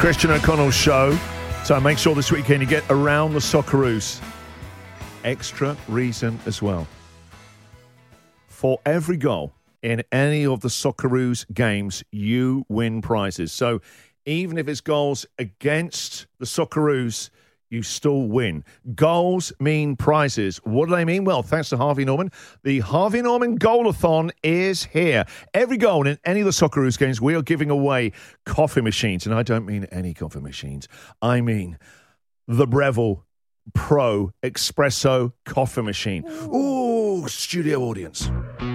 Christian O'Connell's show. So make sure this weekend you get around the Socceroos. Extra reason as well. For every goal in any of the Socceroos games, you win prizes. So even if it's goals against the Socceroos, you still win. Goals mean prizes. What do they mean? Well, thanks to Harvey Norman. The Harvey Norman Goalathon is here. Every goal in any of the Socceroos games, we are giving away coffee machines. And I don't mean any coffee machines. I mean the Breville Pro Espresso coffee machine. Ooh, studio audience.